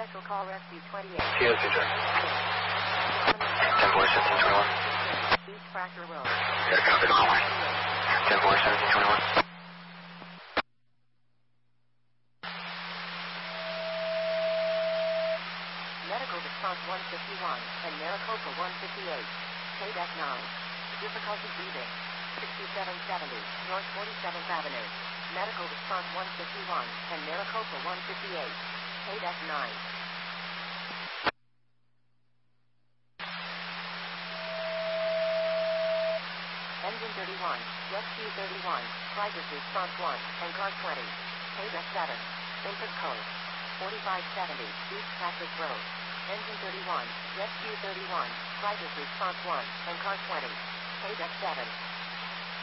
Medical call rescue 28. TO Future. 10-4, 1721. East Fracture Road. Air copy, call line. 10-4, 1721. Medical response 151 and Maricopa 158. KDEC 9. Difficulty breathing. 6770 North 47th Avenue. Medical response 151 and Maricopa 158. KDEC 9. Engine 31, Rescue 31, Crisis Response 1, and Car 20. KDEC 7. Input code 4570 East Cactus Road. Engine 31, Rescue 31, Crisis Response 1, and Car 20. KDEC 7.